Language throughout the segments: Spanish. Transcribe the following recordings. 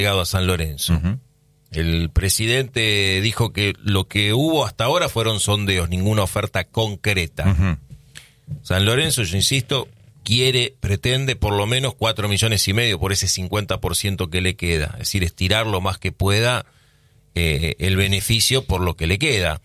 llegado a San Lorenzo. Uh-huh. El presidente dijo que lo que hubo hasta ahora fueron sondeos, ninguna oferta concreta. Uh-huh. San Lorenzo, yo insisto, pretende por lo menos 4,5 millones por ese 50% que le queda. Es decir, estirar lo más que pueda el beneficio por lo que le queda.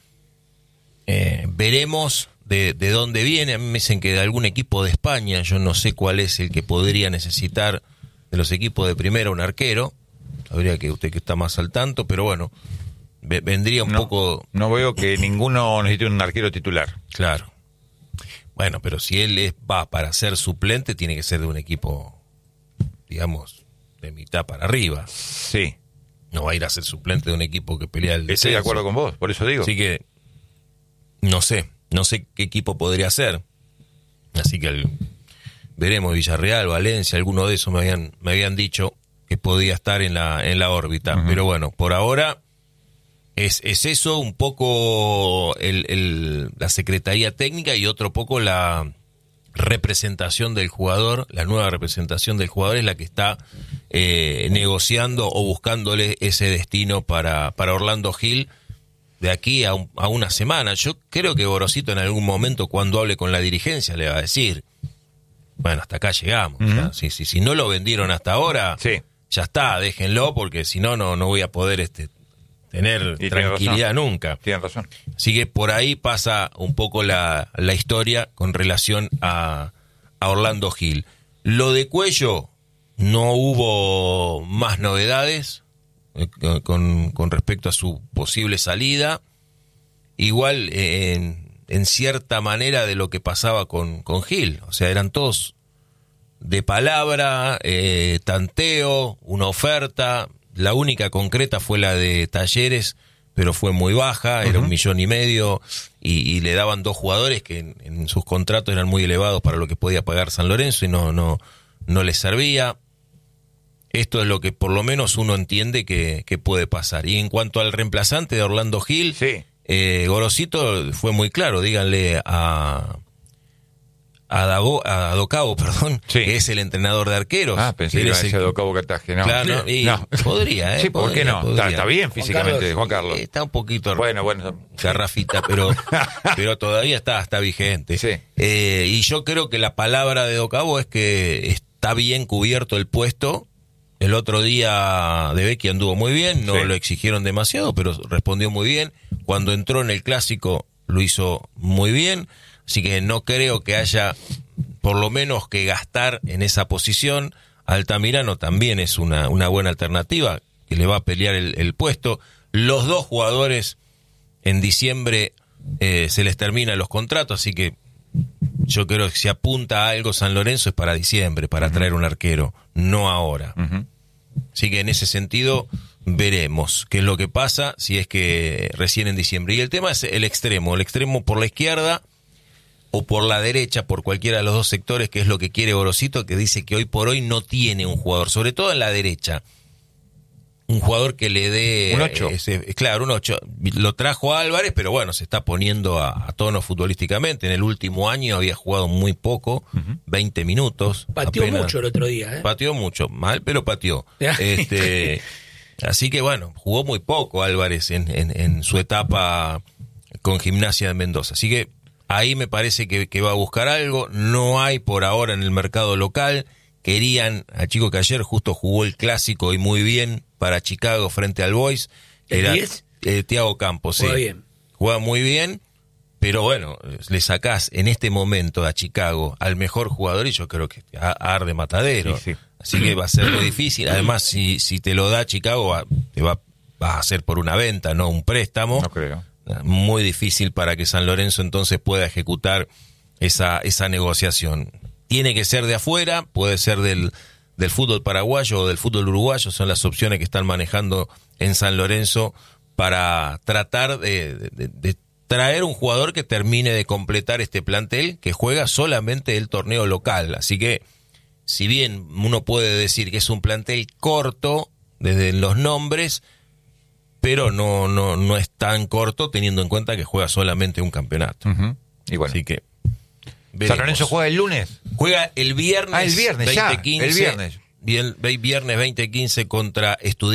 Veremos de dónde viene. A mí me dicen que de algún equipo de España. Yo no sé cuál es el que podría necesitar de los equipos de primera un arquero. Habría que usted que está más al tanto, pero bueno, vendría un poco... No veo que ninguno necesite un arquero titular. Claro. Bueno, pero si él va para ser suplente, tiene que ser de un equipo, digamos, de mitad para arriba. Sí. No va a ir a ser suplente de un equipo que pelea el descenso. Estoy de acuerdo con vos, por eso digo. Así que no sé qué equipo podría ser. Así que veremos. Villarreal, Valencia, alguno de esos me habían dicho que podía estar en la órbita. Uh-huh. Pero bueno, por ahora es eso un poco la Secretaría Técnica y otro poco la representación del jugador. La nueva representación del jugador es la que está negociando o buscándole ese destino para Orlando Gil de aquí a una semana. Yo creo que Gorosito en algún momento, cuando hable con la dirigencia, le va a decir, bueno, hasta acá llegamos. Uh-huh. O sea, si no lo vendieron hasta ahora, sí, ya está, déjenlo, porque si no voy a poder tener tranquilidad nunca. Tienen razón. Así que por ahí pasa un poco la historia con relación a Orlando Gil. Lo de Cuello, no hubo más novedades con respecto a su posible salida. Igual en cierta manera de lo que pasaba con Gil. O sea, eran todos de palabra, tanteo, una oferta. La única concreta fue la de Talleres, pero fue muy baja, era 1,5 millones y le daban 2 jugadores que en sus contratos eran muy elevados para lo que podía pagar San Lorenzo y no les servía. Esto es lo que por lo menos uno entiende que puede pasar. Y en cuanto al reemplazante de Orlando Gil, sí, Gorosito fue muy claro, díganle a Docabo, sí, que es el entrenador de arqueros. Pensé que iba a decir Docabo Cataje. No. Claro, no. Podría, sí, ¿por qué no? Está bien físicamente, Juan Carlos. Está un poquito bueno. garrafita, pero todavía está vigente. Sí. Y yo creo que la palabra de Docabo es que está bien cubierto el puesto. El otro día De Vecchia anduvo muy bien, no lo exigieron demasiado, pero respondió muy bien. Cuando entró en el clásico lo hizo muy bien. Así que no creo que haya, por lo menos, que gastar en esa posición. Altamirano también es una buena alternativa, que le va a pelear el puesto. Los 2 jugadores en diciembre se les terminan los contratos, así que yo creo que si apunta a algo San Lorenzo es para diciembre, para traer un arquero, no ahora. Uh-huh. Así que en ese sentido veremos qué es lo que pasa, si es que recién en diciembre. Y el tema es el extremo por la izquierda o por la derecha, por cualquiera de los 2 sectores, que es lo que quiere Gorosito, que dice que hoy por hoy no tiene un jugador, sobre todo en la derecha, un jugador que le dé... Un 8. Claro, un 8. Lo trajo Álvarez, pero bueno, se está poniendo a tono futbolísticamente. En el último año había jugado muy poco, 20 minutos. Pateó apenas. Mucho el otro día, ¿eh? Pateó mucho, mal, pero pateó. Así que bueno, jugó muy poco Álvarez en su etapa con Gimnasia de Mendoza. Así que ahí me parece que va a buscar algo. No hay por ahora en el mercado local. Querían a chico que ayer justo jugó el clásico y muy bien para Chicago frente al Boys. Era Thiago Campos, juega bien. Juega muy bien, pero bueno, le sacás en este momento a Chicago al mejor jugador y yo creo que arde matadero. Sí. Así que va a ser muy difícil. Además, si te lo da Chicago, va a hacer por una venta, no un préstamo. No creo. Muy difícil para que San Lorenzo entonces pueda ejecutar esa negociación. Tiene que ser de afuera, puede ser del fútbol paraguayo o del fútbol uruguayo, son las opciones que están manejando en San Lorenzo para tratar de traer un jugador que termine de completar este plantel que juega solamente el torneo local. Así que, si bien uno puede decir que es un plantel corto desde los nombres, pero no es tan corto teniendo en cuenta que juega solamente un campeonato. Uh-huh. Y bueno. Así que veremos. ¿San Lorenzo juega el lunes? Juega el viernes. El viernes, 20:15. El viernes. viernes 20:15 contra Estudiantes.